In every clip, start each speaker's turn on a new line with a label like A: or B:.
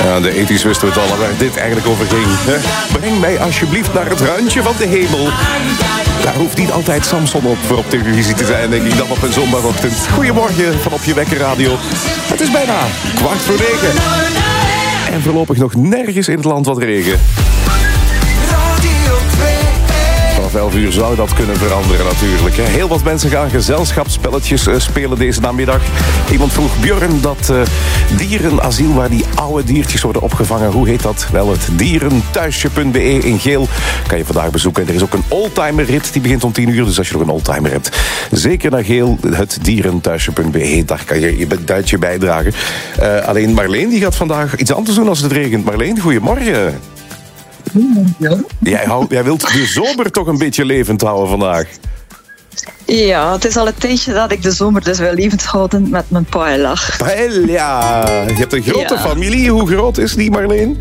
A: Ja, de ethisch wisten we het al, waar dit eigenlijk over ging. Breng mij alsjeblieft naar het randje van de hemel. Daar hoeft niet altijd Samson voor op televisie te zijn, denk ik, dan op een zondagochtend. Goedemorgen van op je wekkerradio. Het is bijna 9:15. En voorlopig nog nergens in het land wat regen. Vanaf 11 uur zou dat kunnen veranderen natuurlijk. Heel wat mensen gaan gezelschapsspelletjes spelen deze namiddag. Iemand vroeg Björn dat dierenasiel waar die oude diertjes worden opgevangen. Hoe heet dat? Wel, het dierenthuisje.be in Geel kan je vandaag bezoeken. En er is ook een oldtimerrit die begint om 10 uur. Dus als je nog een oldtimer hebt, zeker naar Geel, het dierenthuisje.be. Daar kan je je duitje bijdragen. Alleen Marleen die gaat vandaag iets anders doen als het regent. Marleen, goedemorgen. Ja. Jij wilt de zomer toch een beetje levend houden vandaag?
B: Ja, het is al een tijdje dat ik de zomer dus wil levend houden met mijn paella.
A: Paella! Je hebt een grote familie. Hoe groot is die, Marleen?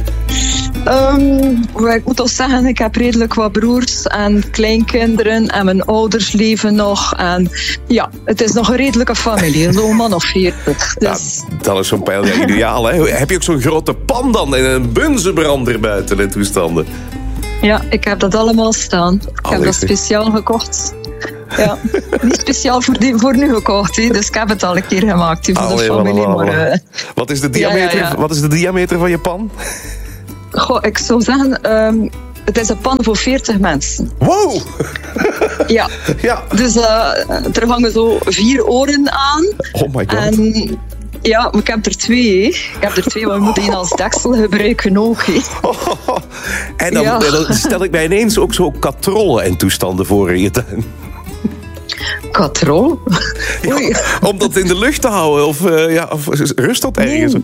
B: Ik moet toch zeggen, ik heb redelijk wat broers en kleinkinderen en mijn ouders leven nog. En ja, het is nog een redelijke familie, zo'n man of 40. Dus...
A: Ja, dat is zo'n paella ideaal, hè? Heb je ook zo'n grote pan dan en een bunzenbrander buiten en toestanden?
B: Ja, ik heb dat allemaal staan. Ik heb dat speciaal gekocht. Ja, niet speciaal voor nu gekocht, hè. Dus ik heb het al een keer gemaakt voor de familie. Maar,
A: wat is de diameter? Ja. Wat is de diameter van je pan?
B: Goh, ik zou zeggen, het is een pan voor 40 mensen.
A: Wow!
B: Ja. Dus er hangen zo 4 oren aan.
A: Oh my god.
B: En ja, maar ik heb er 2. Hè. Ik heb er 2, maar we moeten één als deksel gebruiken ook. Hè.
A: En dan stel ik mij ineens ook zo katrollen en toestanden voor in je tuin.
B: Katrol?
A: Ja, om dat in de lucht te houden of rust dat ergens?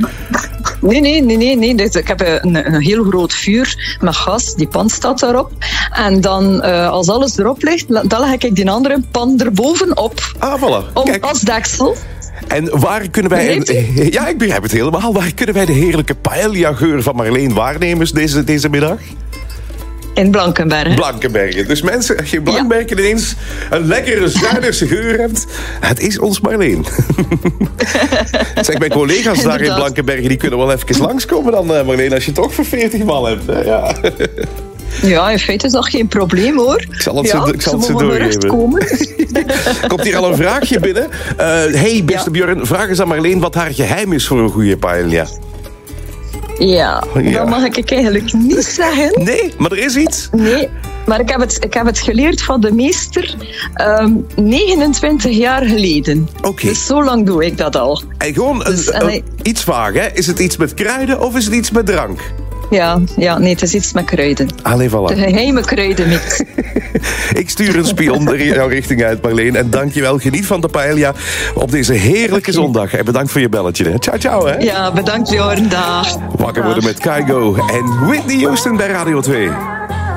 B: Nee. Dus ik heb een heel groot vuur met gas, die pan staat daarop. En dan, als alles erop ligt, dan leg ik die andere pan erbovenop.
A: Ah, voilà.
B: Als deksel.
A: En waar kunnen wij... Ja, ik begrijp het helemaal. Waar kunnen wij de heerlijke paella-geur van Marleen waarnemen deze middag?
B: In Blankenbergen.
A: Dus mensen, als je in Blankenbergen ineens een lekkere Zuiderse geur hebt, het is ons Marleen. Zeg, mijn collega's daar in Blankenbergen, die kunnen wel even langskomen dan, Marleen, als je toch voor 40 man hebt. Hè? Ja.
B: Ja, in feite is dat geen probleem, hoor.
A: Ik zal het ze doorgeven. Komt hier al een vraagje binnen. Hey, beste Björn, vraag eens aan Marleen wat haar geheim is voor een goede paella.
B: Ja, dat mag ik eigenlijk niet zeggen.
A: Nee, maar er is iets.
B: Nee, maar ik heb het geleerd van de meester 29 jaar geleden.
A: Okay.
B: Dus zo lang doe ik dat al.
A: En gewoon iets vaag, hè? Is het iets met kruiden of is het iets met drank?
B: Ja, nee, het is iets met kruiden.
A: Allee, voilà.
B: De geheime kruidenmix.
A: Ik stuur een spion in jouw richting uit, Marleen. En dankjewel. Geniet van de paella op deze heerlijke zondag. En bedankt voor je belletje. Hè. Ciao, hè.
B: Ja, bedankt, Jorn. Dag.
A: Wakker worden met Kygo en Whitney Houston bij Radio 2.